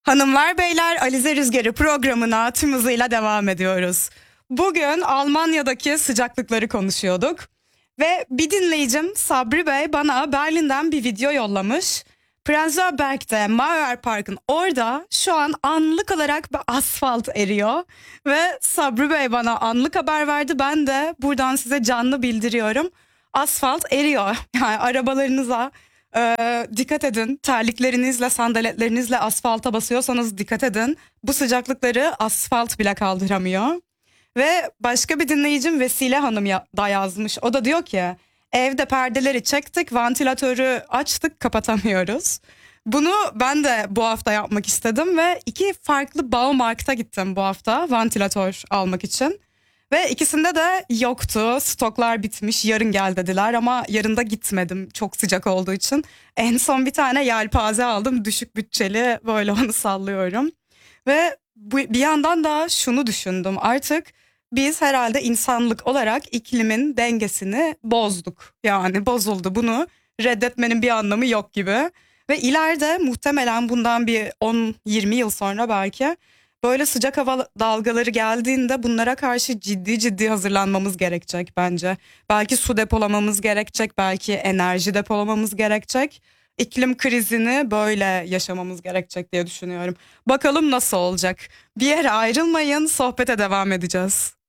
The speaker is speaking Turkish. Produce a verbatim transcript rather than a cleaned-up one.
Hanımlar beyler, Alize Rüzgarı programına tüm hızıyla devam ediyoruz. Bugün Almanya'daki sıcaklıkları konuşuyorduk. Ve bir dinleyicim Sabri Bey bana Berlin'den bir video yollamış. Prenzlauer Berg'de Mauer Park'ın orada şu an anlık olarak bir asfalt eriyor. Ve Sabri Bey bana anlık haber verdi. Ben de buradan size canlı bildiriyorum. Asfalt eriyor. Yani arabalarınıza Ee, dikkat edin, terliklerinizle, sandaletlerinizle asfalta basıyorsanız dikkat edin. Bu sıcaklıkları asfalt bile kaldıramıyor. Ve başka bir dinleyicim Vesile Hanım ya- da yazmış. O da diyor ki evde perdeleri çektik, vantilatörü açtık, kapatamıyoruz. Bunu ben de bu hafta yapmak istedim ve iki farklı Baumarkt'a gittim bu hafta vantilatör almak için. Ve ikisinde de yoktu. Stoklar bitmiş. Yarın gel dediler ama yarın da gitmedim çok sıcak olduğu için. En son bir tane yelpaze aldım. Düşük bütçeli, böyle onu sallıyorum. Ve bu, bir yandan da şunu düşündüm. Artık biz herhalde insanlık olarak iklimin dengesini bozduk. Yani bozuldu. Bunu reddetmenin bir anlamı yok gibi. Ve ileride muhtemelen bundan bir on yirmi yıl sonra belki böyle sıcak hava dalgaları geldiğinde bunlara karşı ciddi ciddi hazırlanmamız gerekecek bence. Belki su depolamamız gerekecek, belki enerji depolamamız gerekecek. İklim krizini böyle yaşamamız gerekecek diye düşünüyorum. Bakalım nasıl olacak? Bir yere ayrılmayın, sohbete devam edeceğiz.